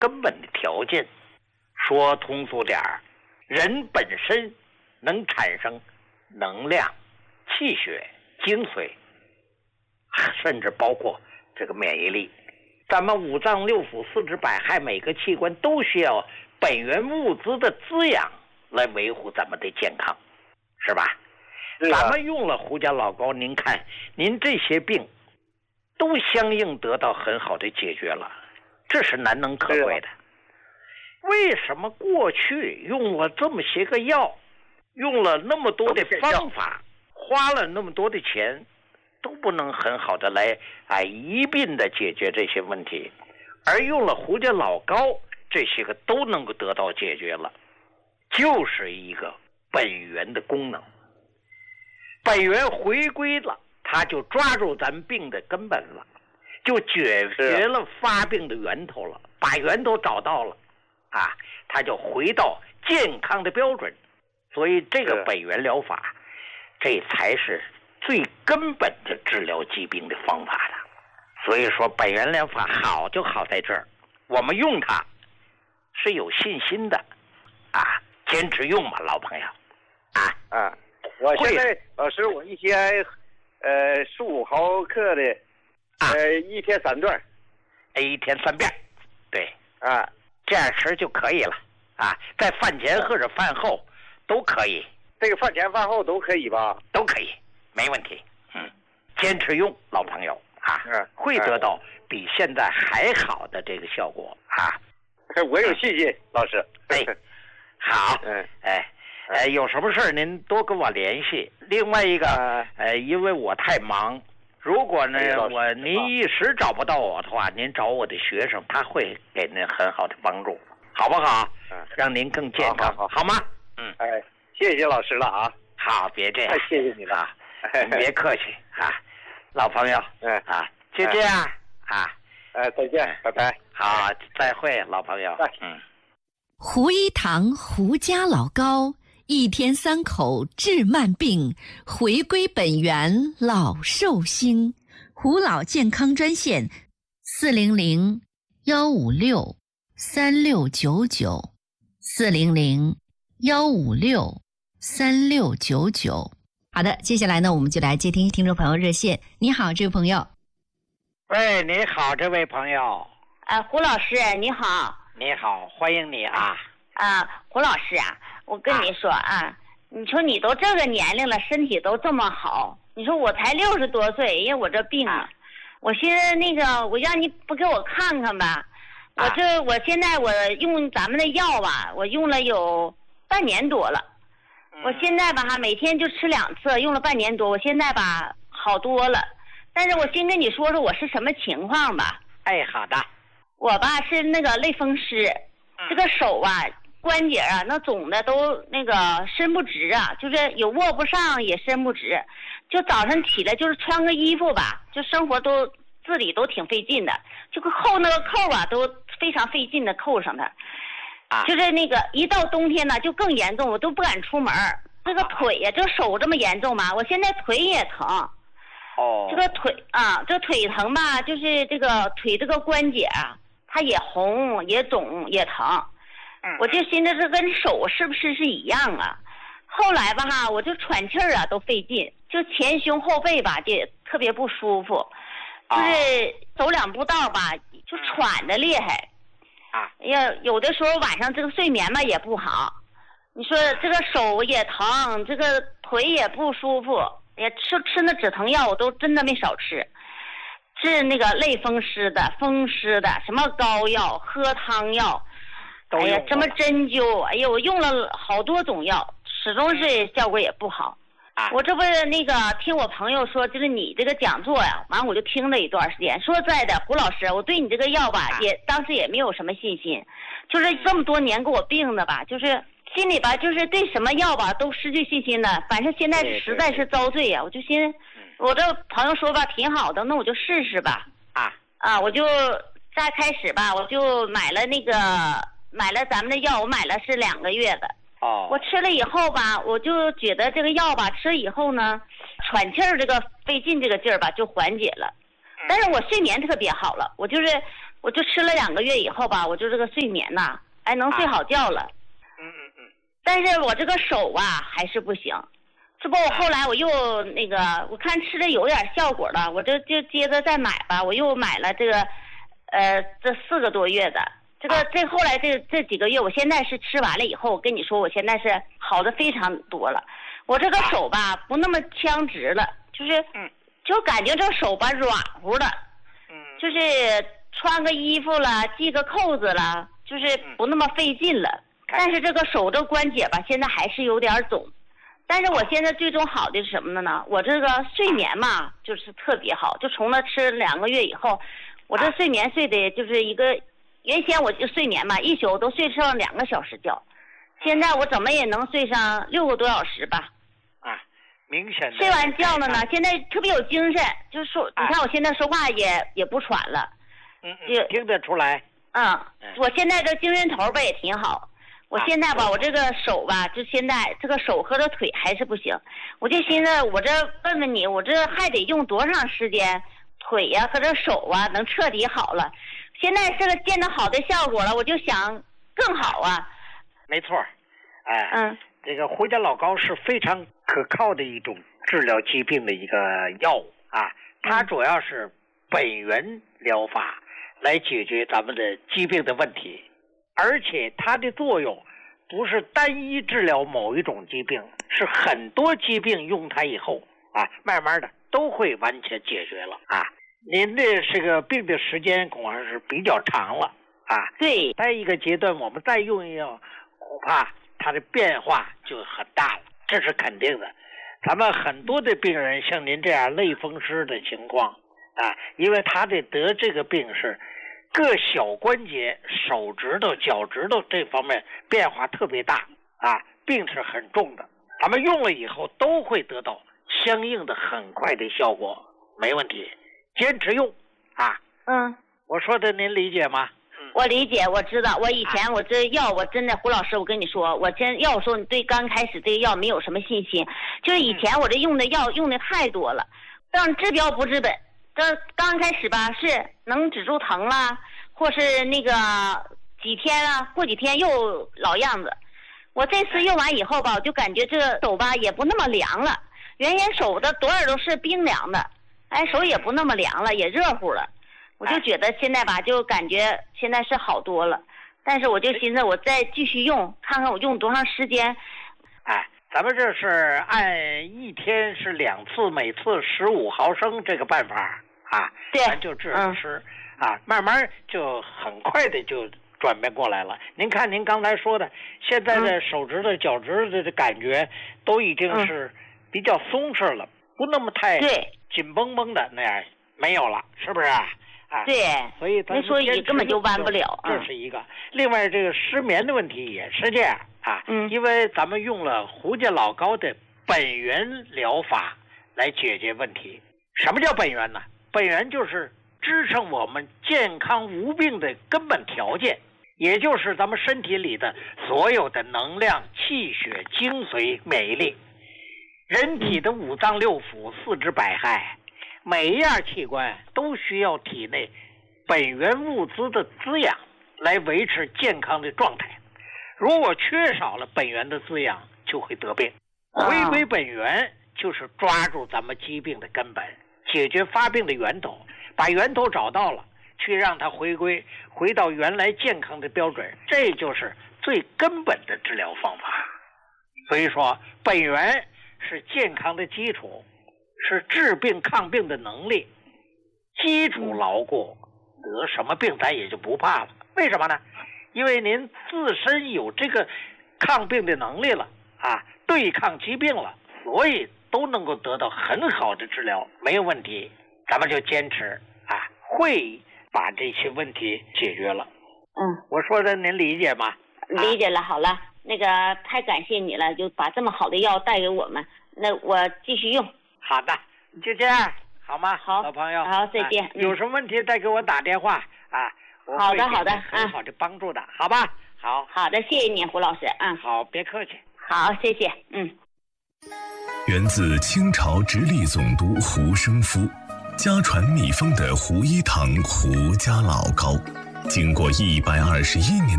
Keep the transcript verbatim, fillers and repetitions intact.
根本的条件。说通俗点儿，人本身能产生能量、气血、精髓，甚至包括这个免疫力。咱们五脏六腑、四肢百骸，每个器官都需要本源物质的滋养来维护咱们的健康，是吧？ 是啊、 咱们用了胡家老膏，您看，您这些病都相应得到很好的解决了，这是难能可贵的。为什么过去用了这么些个药，用了那么多的方法，花了那么多的钱，都不能很好的来啊一并的解决这些问题，而用了胡家老膏，这些个都能够得到解决了，就是一个本源的功能。本源回归了，他就抓住咱病的根本了，就解决了发病的源头了，把源头找到了啊，他就回到健康的标准。所以这个本源疗法，这才是最根本的治疗疾病的方法了。所以说本源疗法好就好在这儿，我们用它是有信心的啊，坚持用吧，老朋友啊啊！我现在老师，我一天呃十五毫克的，呃、啊、一天三段， 一天三遍，对啊， 这样吃就可以了啊，在饭前或者饭后都可以。 这个饭前饭后都可以吧？ 都可以，没问题。嗯，坚持用，老朋友啊， 嗯、 会得到比现在还好的这个效果啊。 我有信心，嗯、老师。 哎，好， 嗯， 哎。呃，有什么事儿您多跟我联系。另外一个， 啊、 呃，因为我太忙，如果呢、哎、我您一时找不到我的话，您找我的学生，他会给您很好的帮助，好不好？ 嗯， 让您更健康， 好, 好, 好, 好吗？嗯， 哎，谢谢老师了啊。 好，别这样， 太谢谢你了， 您别客气啊，老朋友， 嗯啊，就这样啊， 哎，再见，拜拜。 好，再会，老朋友。嗯， 胡一堂胡家老膏。一天三口治慢病，回归本源老寿星。胡老健康专线：四零零幺五六三六九九，四零零幺五六三六九九。好的，接下来呢，我们就来接听听众朋友热线。你好，这位朋友。 喂，你好，这位朋友。 呃，胡老师，你好。 你好，欢迎你啊。 啊，胡老师啊。我跟你说啊，啊，你说你都这个年龄了，身体都这么好，你说我才六十多岁，因为我这病啊，我寻思那个，我让你不给我看看吧，我这我现在我用咱们的药吧，我用了有半年多了， 嗯、 我现在吧哈，每天就吃两次，用了半年多，我现在吧好多了，但是我先跟你说说我是什么情况吧。 哎，好的。 我吧是那个类风湿， 嗯、 这个手啊。关节啊，那肿的都那个伸不直啊，就是有握不上也伸不直，就早上起来就是穿个衣服吧，就生活都自理都挺费劲的，这个扣那个扣啊都非常费劲的扣上它， 啊， 就是那个一到冬天呢就更严重，我都不敢出门。这个腿呀、啊，这手这么严重嘛，我现在腿也疼。 哦。 这个腿啊，这腿疼吧，就是这个腿这个关节啊，它也红也肿也疼。我就寻思这跟手是不是是一样啊？后来吧哈，我就喘气儿啊都费劲，就前胸后背吧就特别不舒服，就是走两步道吧就喘的厉害。 啊， 呀，有的时候晚上这个睡眠吧也不好，你说这个手也疼，这个腿也不舒服，也吃吃那止疼药我都真的没少吃，治那个类风湿的、风湿的，什么膏药、喝汤药。哎呀，什么针灸，哎呀，我用了好多种药，始终是效果也不好。 啊， 我这不是那个听我朋友说，就是你这个讲座呀，完我就听了一段时间。说实在的，胡老师，我对你这个药吧，也当时也没有什么信心，就是这么多年给我病的吧，就是心里吧，就是对什么药吧都失去信心了。反正现在是实在是遭罪呀，我就寻思，我这朋友说吧挺好的，那我就试试吧。 啊啊，我就再开始吧，我就买了那个。买了咱们的药，我买了是两个月的。 哦。 我吃了以后吧，我就觉得这个药吧，吃了以后呢，喘气儿这个费劲这个劲儿吧就缓解了。但是我睡眠特别好了，我就是我就吃了两个月以后吧，我就这个睡眠呐，哎，能睡好觉了。 嗯嗯嗯。 但是我这个手啊还是不行，这不我后来我又那个，我看吃的有点效果了，我这就接着再买吧，我又买了这个，呃，这四个多月的，这个这后来这这几个月，我现在是吃完了以后，我跟你说，我现在是好的非常多了，我这个手吧不那么僵直了，就是就感觉这手吧软乎的，就是穿个衣服了，系个扣子了，就是不那么费劲了。但是这个手这关节吧，现在还是有点肿。但是我现在最终好的是什么呢？我这个睡眠嘛，就是特别好。就从那吃两个月以后，我这睡眠睡的就是一个，原先我就睡眠嘛，一宿都睡上两个小时觉，现在我怎么也能睡上六个多小时吧。 啊，明显的。 睡完觉了呢，现在特别有精神，就是说，你看我现在说话也也不喘了。 嗯嗯，听得出来。 嗯，我现在这精神头吧也挺好。我现在吧，我这个手吧，就现在这个手和这腿还是不行，我就寻思，我这问问你，我这还得用多长时间，腿呀、啊、和这手啊能彻底好了？现在这个见到好的效果了，我就想更好啊。 没错，哎， 嗯， 这个胡家老膏是非常可靠的一种治疗疾病的一个药物啊，它主要是本源疗法来解决咱们的疾病的问题。而且它的作用不是单一治疗某一种疾病，是很多疾病用它以后啊，慢慢的都会完全解决了啊。您的这个病的时间恐怕是比较长了啊。 对， 在一个阶段我们再用一用，恐怕它的变化就很大了，这是肯定的。咱们很多的病人像您这样类风湿的情况啊，因为他的得这个病是各小关节、手指头、脚趾头这方面变化特别大啊，病是很重的。咱们用了以后都会得到相应的很快的效果，没问题，坚持用啊。 嗯， 我说的您理解吗？ 我理解，我知道。我以前我这药，我真的胡老师，我跟你说，我真要说你对刚开始这个药没有什么信心，就是以前我这用的药用的太多了，让治标不治本。这刚开始吧，是能止住疼啦，或是那个几天啊，过几天又老样子。我这次用完以后吧，我就感觉这个手吧也不那么凉了，原先手的多少都是冰凉的，哎，手也不那么凉了，也热乎了。我就觉得现在吧，就感觉现在是好多了，但是我就寻思我再继续用，看看我用多长时间。 哎，咱们这是按一天是两次，每次十五毫升这个办法啊， 对， 咱就治吃、嗯、啊，慢慢就很快的就转变过来了。您看您刚才说的，现在的手指头、脚趾头的感觉都已经是比较松弛了，不那么太紧绷绷的那样，没有了，是不是啊？啊， 对， 所以咱说你根本就弯不了， 这是一个。另外，这个失眠的问题也是这样啊， 嗯， 因为咱们用了胡家老膏的本源疗法来解决问题。什么叫本源呢？本源就是支撑我们健康无病的根本条件，也就是咱们身体里的所有的能量、气血、精髓、免疫力。人体的五脏六腑、四肢百骸。每一样器官都需要体内本源物资的滋养来维持健康的状态，如果缺少了本源的滋养，就会得病。回归本源就是抓住咱们疾病的根本，解决发病的源头，把源头找到了，去让它回归回到原来健康的标准，这就是最根本的治疗方法。所以说本源是健康的基础，是治病抗病的能力，基础牢固，得什么病咱也就不怕了。为什么呢？因为您自身有这个抗病的能力了啊，对抗疾病了，所以都能够得到很好的治疗，没有问题。咱们就坚持啊，会把这些问题解决了。 嗯， 我说的您理解吗？ 理解了。好了，那个太感谢你了，就把这么好的药带给我们，那我继续用。好的， 就这样，好吗？ 好， 老朋友， 好，再见。 啊嗯、有什么问题再给我打电话啊！我好的，好的， 很好的帮助的，嗯、好吧？好， 好的，谢谢你，胡老师。嗯， 好，别客气。 好，谢谢。嗯。 源自清朝直隶总督胡生夫， 家传秘方的胡一堂胡家老膏，经过一百二十一年